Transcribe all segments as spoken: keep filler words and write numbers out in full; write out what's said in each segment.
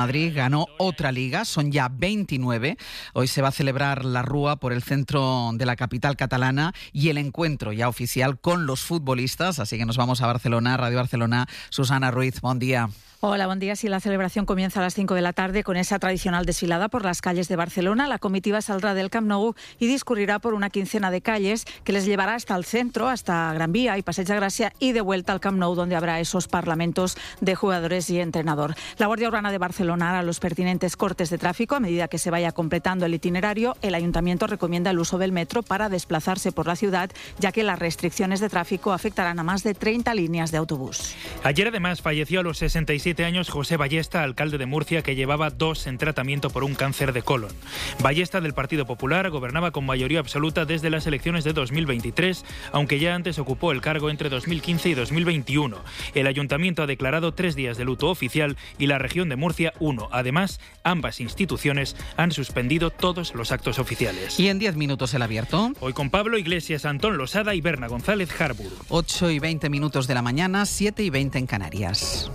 Madrid ganó otra liga, son ya veintinueve. Hoy se va a celebrar la Rúa por el centro de la capital catalana y el encuentro ya oficial con los futbolistas. Así que nos vamos a Barcelona, Radio Barcelona. Susana Ruiz, buen día. Hola, buen día. Sí, la celebración comienza a las cinco de la tarde con esa tradicional desfilada por las calles de Barcelona. La comitiva saldrá del Camp Nou y discurrirá por una quincena de calles que les llevará hasta el centro, hasta Gran Vía y Passeig de Gràcia y de vuelta al Camp Nou, donde habrá esos parlamentos de jugadores y entrenador. La Guardia Urbana de Barcelona hará los pertinentes cortes de tráfico a medida que se vaya completando el itinerario. El Ayuntamiento recomienda el uso del metro para desplazarse por la ciudad, ya que las restricciones de tráfico afectarán a más de treinta líneas de autobús. Ayer, además, falleció a los sesenta y siete años José Ballesta, alcalde de Murcia, que llevaba dos en tratamiento por un cáncer de colon. Ballesta, del Partido Popular, gobernaba con mayoría absoluta desde las elecciones de dos mil veintitrés, aunque ya antes ocupó el cargo entre dos mil quince y dos mil veintiuno. El Ayuntamiento ha declarado tres días de luto oficial y la región de Murcia uno. Además, ambas instituciones han suspendido todos los actos oficiales. Y en diez minutos el abierto. Hoy con Pablo Iglesias, Antón Losada y Berna González Harbour. ocho y veinte minutos de la mañana, siete y veinte en Canarias.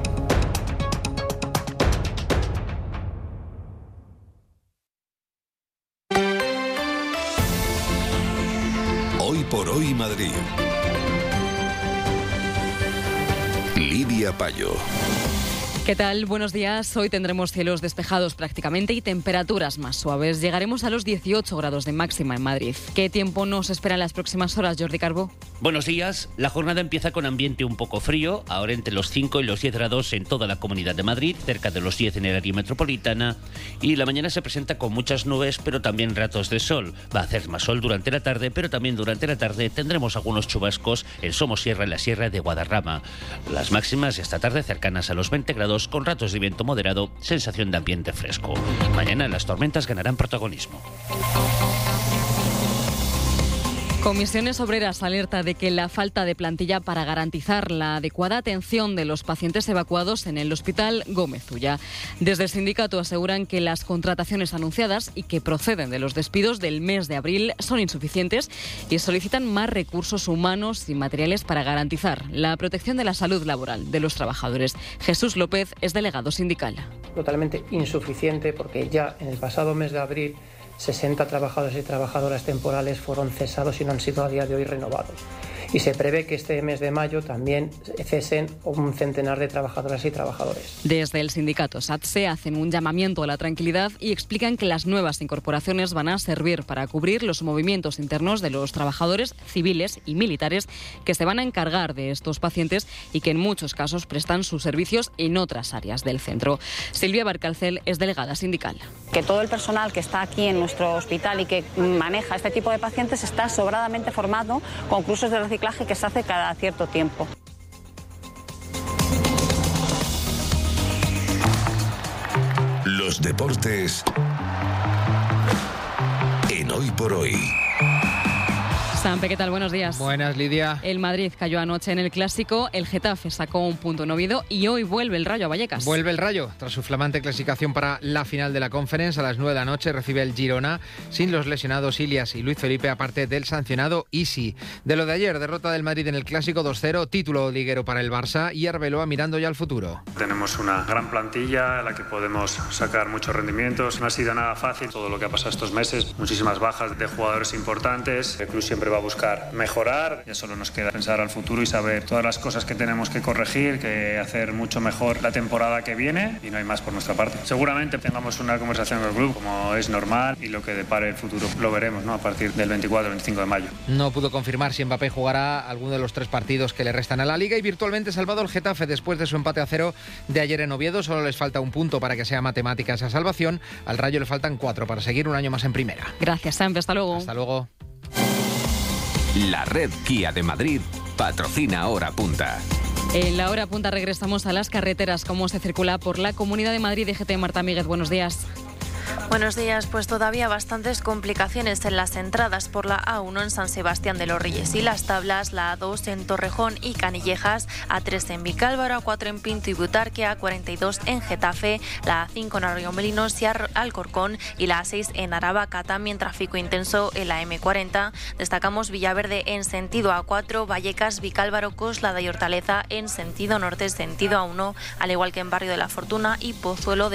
Hoy por hoy Madrid. Lidia Payo. ¿Qué tal? Buenos días. Hoy tendremos cielos despejados prácticamente y temperaturas más suaves. Llegaremos a los dieciocho grados de máxima en Madrid. ¿Qué tiempo nos espera en las próximas horas, Jordi Carbó? Buenos días. La jornada empieza con ambiente un poco frío, ahora entre los cinco y los diez grados en toda la Comunidad de Madrid, cerca de los diez en el área metropolitana. Y la mañana se presenta con muchas nubes, pero también ratos de sol. Va a hacer más sol durante la tarde, pero también durante la tarde tendremos algunos chubascos en Somosierra y la Sierra de Guadarrama. Las máximas esta tarde cercanas a los veinte grados, con ratos de viento moderado, sensación de ambiente fresco. Mañana las tormentas ganarán protagonismo. Comisiones Obreras alerta de que la falta de plantilla para garantizar la adecuada atención de los pacientes evacuados en el Hospital Gómez Ulla. Desde el sindicato aseguran que las contrataciones anunciadas y que proceden de los despidos del mes de abril son insuficientes y solicitan más recursos humanos y materiales para garantizar la protección de la salud laboral de los trabajadores. Jesús López es delegado sindical. Totalmente insuficiente porque ya en el pasado mes de abril sesenta trabajadores y trabajadoras temporales fueron cesados y no han sido a día de hoy renovados. Y se prevé que este mes de mayo también cesen un centenar de trabajadoras y trabajadores. Desde el sindicato SATSE hacen un llamamiento a la tranquilidad y explican que las nuevas incorporaciones van a servir para cubrir los movimientos internos de los trabajadores civiles y militares que se van a encargar de estos pacientes y que en muchos casos prestan sus servicios en otras áreas del centro. Silvia Barcalcel es delegada sindical. Que todo el personal que está aquí en nuestro hospital y que maneja este tipo de pacientes está sobradamente formado con cursos de reciclaje que se hace cada cierto tiempo. Los deportes en Hoy por Hoy. Sampe, ¿qué tal? Buenos días. Buenas, Lidia. El Madrid cayó anoche en el Clásico, el Getafe sacó un punto en Oviedo y hoy vuelve el Rayo a Vallecas. Vuelve el Rayo, tras su flamante clasificación para la final de la Conference. A las nueve de la noche recibe el Girona, sin los lesionados Ilias y Luis Felipe, aparte del sancionado Isi. De lo de ayer, derrota del Madrid en el Clásico dos cero, título liguero para el Barça y Arbeloa mirando ya al futuro. Tenemos una gran plantilla en la que podemos sacar muchos rendimientos. No ha sido nada fácil todo lo que ha pasado estos meses, muchísimas bajas de jugadores importantes. El club siempre va a buscar mejorar, ya solo nos queda pensar al futuro y saber todas las cosas que tenemos que corregir, que hacer mucho mejor la temporada que viene, y no hay más por nuestra parte. Seguramente tengamos una conversación con el club, como es normal, y lo que depare el futuro lo veremos, ¿no?, a partir del veinticuatro veinticinco de mayo. No pudo confirmar si Mbappé jugará alguno de los tres partidos que le restan a la Liga y virtualmente salvado el Getafe después de su empate a cero de ayer en Oviedo. Solo les falta un punto para que sea matemática esa salvación. Al Rayo le faltan cuatro para seguir un año más en primera. Gracias, Sam. Hasta luego. Hasta luego. La red Kia de Madrid patrocina Hora Punta. En la Hora Punta regresamos a las carreteras. ¿Cómo se circula por la Comunidad de Madrid? D G T, Marta Míguez, buenos días. Buenos días, pues todavía bastantes complicaciones en las entradas por la A uno en San Sebastián de los Reyes y las tablas, la A dos en Torrejón y Canillejas, A tres en Vicálvaro, A cuatro en Pinto y Butarque, A cuarenta y dos en Getafe, la A cinco en Arroyomolinos y Alcorcón y la A seis en Aravaca. También tráfico intenso en la eme cuarenta. Destacamos Villaverde en sentido A cuatro, Vallecas, Vicálvaro, Coslada y Hortaleza en sentido norte, sentido A uno, al igual que en Barrio de la Fortuna y Pozuelo de